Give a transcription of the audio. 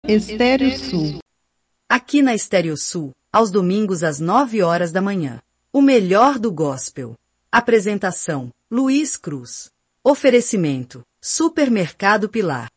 Estéreo Sul. Aqui na Estéreo Sul, aos domingos às 9 horas da manhã. O melhor do gospel. Apresentação: Luiz Cruz. Oferecimento: Supermercado Pilar.